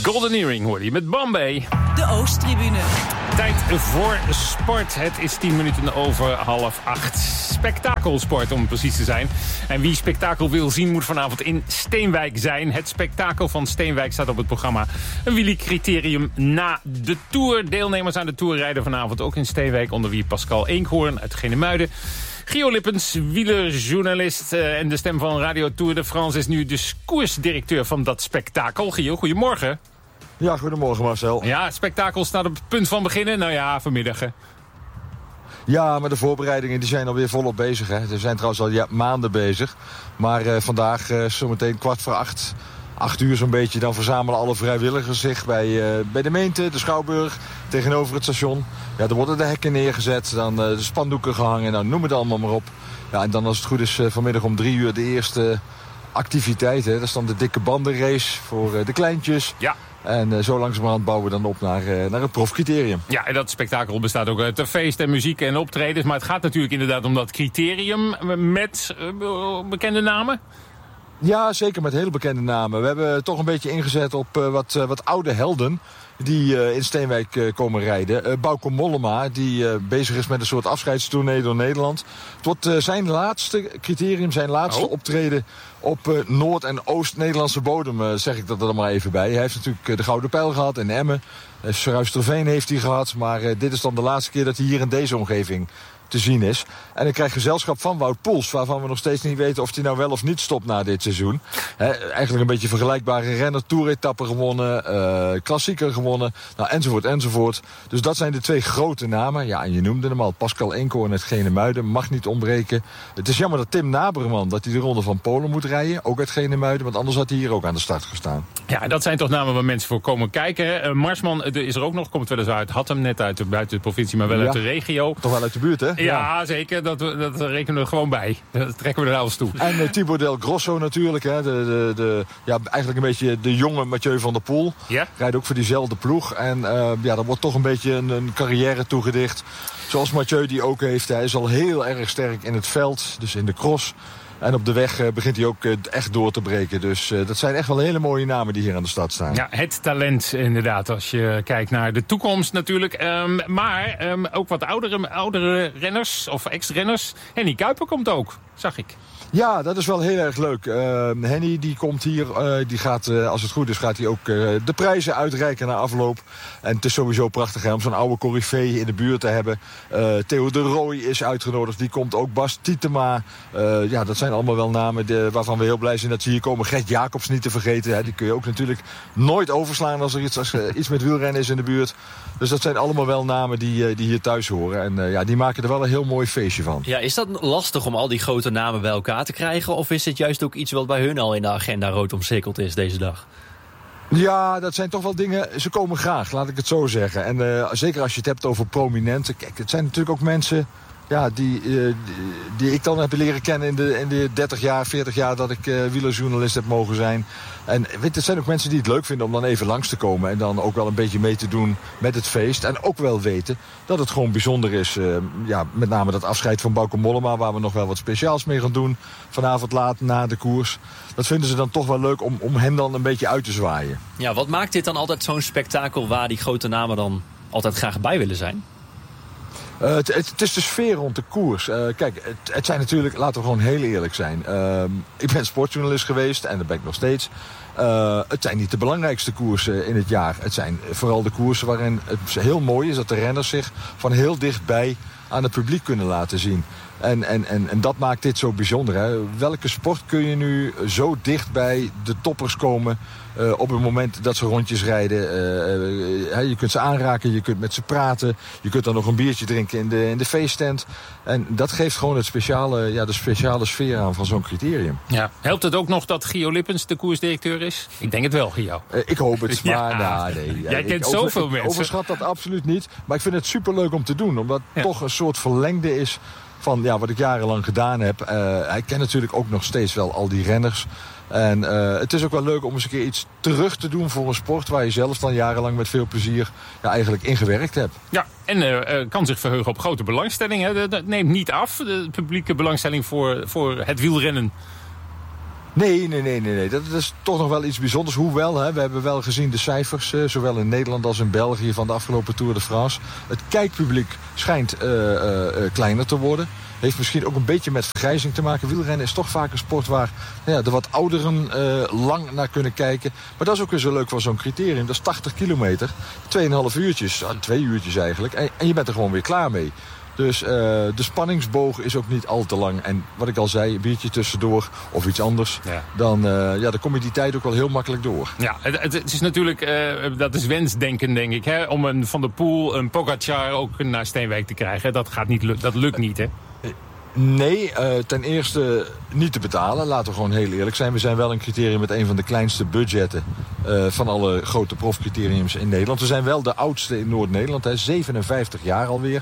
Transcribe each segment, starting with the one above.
Golden Earring hoorde je met Bombay. De Oosttribune. Tijd voor sport. Het is 10 minuten over 7:30. Spektakelsport om precies te zijn. En wie spektakel wil zien moet vanavond in Steenwijk zijn. Het spektakel van Steenwijk staat op het programma. Een wielercriterium na de Tour. Deelnemers aan de Tour rijden vanavond ook in Steenwijk. Onder wie Pascal Eenkhoorn uit Genemuiden. Gio Lippens, wielerjournalist en de stem van Radio Tour de France... is nu de koersdirecteur van dat spektakel. Gio, goedemorgen. Ja, goedemorgen Marcel. Ja, het spektakel staat op het punt van beginnen. Nou ja, vanmiddag. Hè. Ja, maar de voorbereidingen die zijn alweer volop bezig. Hè. Ze zijn trouwens al maanden bezig. Maar vandaag zometeen 7:15, 8 uur zo'n beetje. Dan verzamelen alle vrijwilligers zich bij de Meente, de Schouwburg, tegenover het station. Ja, er worden de hekken neergezet, dan de spandoeken gehangen, nou, noem het allemaal maar op. Ja, en dan als het goed is vanmiddag om 3 uur de eerste activiteit. Hè. Dat is dan de dikke bandenrace voor de kleintjes. Ja. En zo langzamerhand bouwen we dan op naar het profcriterium. Ja, en dat spektakel bestaat ook uit feest en muziek en optredens. Maar het gaat natuurlijk inderdaad om dat criterium met bekende namen. Ja, zeker met hele bekende namen. We hebben toch een beetje ingezet op wat oude helden die in Steenwijk komen rijden. Bauke Mollema, die bezig is met een soort afscheidstournee door Nederland. Het wordt zijn laatste criterium, zijn laatste optreden op Noord- en Oost-Nederlandse bodem, zeg ik dat er maar even bij. Hij heeft natuurlijk de Gouden Pijl gehad in Emmen. Ruisterveen heeft hij gehad, maar dit is dan de laatste keer dat hij hier in deze omgeving te zien is. En hij krijgt gezelschap van Wout Poels, waarvan we nog steeds niet weten of hij nou wel of niet stopt na dit seizoen. Eigenlijk een beetje vergelijkbare renner, toeretappen gewonnen, klassieker gewonnen, nou, enzovoort, enzovoort. Dus dat zijn de twee grote namen. Ja, en je noemde hem al, Pascal Eenkhoorn uit Genemuiden, mag niet ontbreken. Het is jammer dat Tim Naberman, dat hij de Ronde van Polen moet rijden, ook uit Genemuiden, want anders had hij hier ook aan de start gestaan. Ja, en dat zijn toch namen waar mensen voor komen kijken. Marsman is er ook nog, komt weliswaar uit Hattem, net uit buiten de provincie, maar wel uit de regio. Toch wel uit de buurt, hè? Ja, zeker. Dat rekenen we gewoon bij. Dat trekken we er alles toe. En Thibaut Del Grosso natuurlijk. Hè. Eigenlijk een beetje de jonge Mathieu van der Poel. Ja? Rijdt ook voor diezelfde ploeg. En daar wordt toch een beetje een carrière toegedicht. Zoals Mathieu die ook heeft. Hij is al heel erg sterk in het veld. Dus in de cross. En op de weg begint hij ook echt door te breken. Dus dat zijn echt wel hele mooie namen die hier aan de stad staan. Ja, het talent inderdaad. Als je kijkt naar de toekomst natuurlijk. Maar ook wat oudere renners of ex-renners. Henny Kuiper komt ook, zag ik. Ja, dat is wel heel erg leuk. Henny die komt hier, die gaat, als het goed is, gaat hij ook de prijzen uitreiken na afloop. En het is sowieso prachtig hè, om zo'n oude coryfee in de buurt te hebben. Theo de Rooij is uitgenodigd, die komt ook. Bas Tietema, ja, dat zijn allemaal wel namen waarvan we heel blij zijn dat ze hier komen. Gert Jacobs niet te vergeten, hè, die kun je ook natuurlijk nooit overslaan als er iets met wielrennen is in de buurt. Dus dat zijn allemaal wel namen die hier thuis horen. En ja, die maken er wel een heel mooi feestje van. Ja, is dat lastig om al die grote namen bij elkaar te krijgen? Of is het juist ook iets wat bij hun al in de agenda rood omcirkeld is deze dag? Ja, dat zijn toch wel dingen, ze komen graag, laat ik het zo zeggen. En zeker als je het hebt over prominenten. Kijk, het zijn natuurlijk ook mensen ja, die ik dan heb leren kennen in de 30 jaar, 40 jaar dat ik wielerjournalist heb mogen zijn. En weet, het zijn ook mensen die het leuk vinden om dan even langs te komen. En dan ook wel een beetje mee te doen met het feest. En ook wel weten dat het gewoon bijzonder is. Ja, met name dat afscheid van Bauke Mollema, waar we nog wel wat speciaals mee gaan doen. Vanavond laat na de koers. Dat vinden ze dan toch wel leuk om hem dan een beetje uit te zwaaien. Ja, wat maakt dit dan altijd zo'n spektakel waar die grote namen dan altijd graag bij willen zijn? Het is de sfeer rond de koers. Kijk, het zijn natuurlijk, laten we gewoon heel eerlijk zijn. Ik ben sportjournalist geweest en dat ben ik nog steeds. Het zijn niet de belangrijkste koersen in het jaar. Het zijn vooral de koersen waarin het heel mooi is dat de renners zich van heel dichtbij aan het publiek kunnen laten zien. En dat maakt dit zo bijzonder. Hè? Welke sport kun je nu zo dicht bij de toppers komen op het moment dat ze rondjes rijden? Je kunt ze aanraken, je kunt met ze praten. Je kunt dan nog een biertje drinken in de feesttent. En dat geeft gewoon de speciale sfeer aan van zo'n criterium. Ja. Helpt het ook nog dat Gio Lippens de koersdirecteur is? Ik denk het wel, Gio. Ik hoop het, maar ja. nee. Jij kent zoveel mensen. Ik overschat dat absoluut niet. Maar ik vind het superleuk om te doen. Omdat het toch een soort verlengde is van wat ik jarenlang gedaan heb. Hij kent natuurlijk ook nog steeds wel al die renners. En het is ook wel leuk om eens een keer iets terug te doen voor een sport waar je zelf dan jarenlang met veel plezier eigenlijk ingewerkt hebt. Ja, en kan zich verheugen op grote belangstelling. Hè. Dat neemt niet af, de publieke belangstelling voor het wielrennen. Nee. Dat is toch nog wel iets bijzonders. Hoewel, we hebben wel gezien de cijfers, zowel in Nederland als in België van de afgelopen Tour de France. Het kijkpubliek schijnt kleiner te worden. Heeft misschien ook een beetje met vergrijzing te maken. Wielrennen is toch vaak een sport waar de wat ouderen lang naar kunnen kijken. Maar dat is ook weer zo leuk van zo'n criterium. Dat is 80 kilometer, 2,5 uurtjes, 2 uurtjes eigenlijk. En je bent er gewoon weer klaar mee. Dus de spanningsboog is ook niet al te lang. En wat ik al zei, een biertje tussendoor of iets anders. Ja. Dan kom je die tijd ook wel heel makkelijk door. Ja, het is natuurlijk, dat is wensdenken denk ik. Hè? Om een Van der Poel, een Pogacar ook naar Steenwijk te krijgen. Dat lukt niet, hè? Nee, ten eerste niet te betalen. Laten we gewoon heel eerlijk zijn. We zijn wel een criterium met een van de kleinste budgetten van alle grote profcriteriums in Nederland. We zijn wel de oudste in Noord-Nederland, 57 jaar alweer.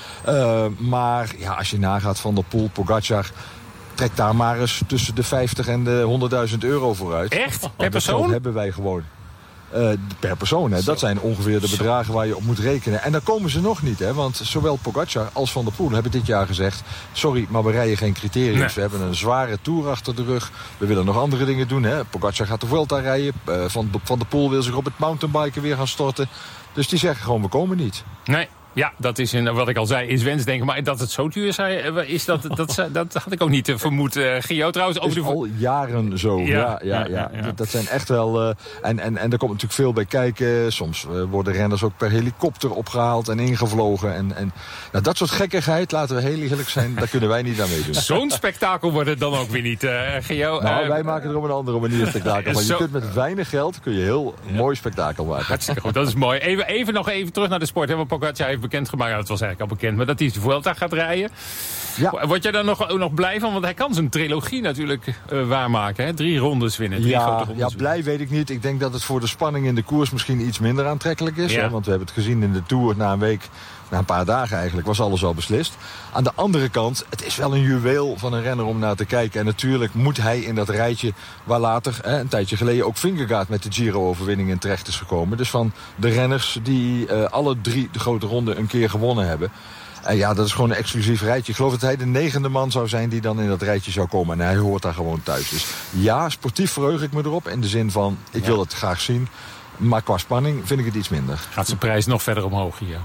Maar ja, als je nagaat Van der Poel, Pogacar, trek daar maar eens tussen de 50 en de 100.000 euro vooruit. Echt? Per persoon? Dat hebben wij gewoon. Per persoon, hè. Dat zijn ongeveer de bedragen waar je op moet rekenen. En dan komen ze nog niet, hè. Want zowel Pogacar als Van der Poel hebben dit jaar gezegd, sorry, maar we rijden geen criteriums. Nee. We hebben een zware Tour achter de rug. We willen nog andere dingen doen, hè. Pogacar gaat de Vuelta rijden. Van der Poel wil zich op het mountainbiken weer gaan storten. Dus die zeggen gewoon, we komen niet. Nee. Ja, dat is wat ik al zei, is wensdenken. Maar dat het zo duur is, dat had ik ook niet vermoed. Gio, trouwens... Het is al jaren zo. Ja. Dat zijn echt wel... En er komt natuurlijk veel bij kijken. Soms worden renners ook per helikopter opgehaald en ingevlogen. En dat soort gekkigheid, laten we heel eerlijk zijn, daar kunnen wij niet aan meedoen. Zo'n spektakel wordt het dan ook weer niet, Gio. Nou, wij maken er op een andere manier spektakel. Maar je kunt met weinig geld heel mooi spektakel maken. Hartstikke goed, dat is mooi. Even terug naar de sport. Hè, want Pogacar heeft bekendgemaakt, dat was eigenlijk al bekend, maar dat hij de Vuelta gaat rijden. Ja. Word jij daar nog blij van? Want hij kan zijn trilogie natuurlijk waarmaken. Hè? 3 rondes winnen. 3 grote rondes winnen. Blij weet ik niet. Ik denk dat het voor de spanning in de koers misschien iets minder aantrekkelijk is. Ja. Hè? Want we hebben het gezien in de Tour na een week, na een paar dagen eigenlijk, was alles al beslist. Aan de andere kant, het is wel een juweel van een renner om naar te kijken. En natuurlijk moet hij in dat rijtje waar later, een tijdje geleden, ook Vingegaard met de Giro-overwinning in terecht is gekomen. Dus van de renners die alle 3 de grote ronde een keer gewonnen hebben. En ja, dat is gewoon een exclusief rijtje. Ik geloof dat hij de 9e man zou zijn die dan in dat rijtje zou komen. En hij hoort daar gewoon thuis. Dus ja, sportief verheug ik me erop. In de zin van, ik wil het graag zien. Maar qua spanning vind ik het iets minder. Gaat zijn prijs nog verder omhoog hier?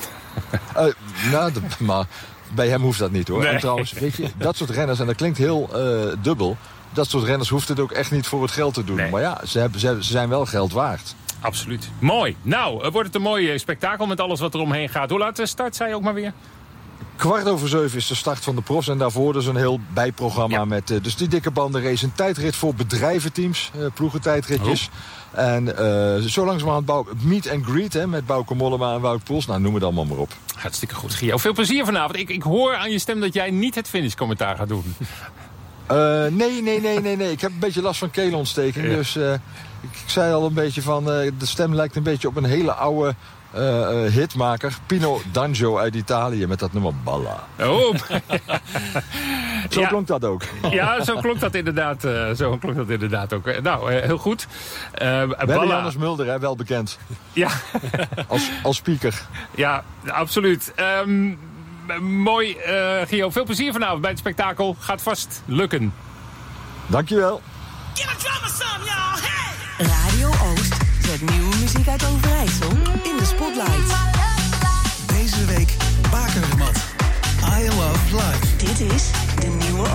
Maar bij hem hoeft dat niet, hoor. Nee. En trouwens, weet je, dat soort renners, en dat klinkt heel dubbel, dat soort renners hoeft het ook echt niet voor het geld te doen. Nee. Maar ja, ze zijn wel geld waard. Absoluut. Mooi. Nou, wordt het een mooi spektakel met alles wat er omheen gaat. Hoe laat de start, zei je ook maar weer? 7:15 is de start van de profs. En daarvoor dus een heel bijprogramma met dus die dikke bandenrace. Een tijdrit voor bedrijventeams, ploegentijdritjes. Oh. En zo langzamerhand meet and greet met Bauke Mollema en Wout Poels. Nou, noem het allemaal maar op. Hartstikke goed, Gio. Veel plezier vanavond. Ik hoor aan je stem dat jij niet het finishcommentaar gaat doen. Nee. Ik heb een beetje last van keelontsteking. Ja. Dus ik zei al een beetje van, de stem lijkt een beetje op een hele oude hitmaker. Pino D'Angio uit Italië met dat nummer Balla. Oh. Zo klonk dat ook. Ja, zo klonk dat inderdaad ook. Nou, heel goed. Jannes Mulder, hè, wel bekend. Ja. als speaker. Ja, absoluut. Mooi, Gio. Veel plezier vanavond bij het spektakel. Gaat vast lukken. Dankjewel. Radio Oost zet nieuwe muziek uit Overijssel in de spotlight. Deze week Bakermat. I Love Life. Dit is de nieuwe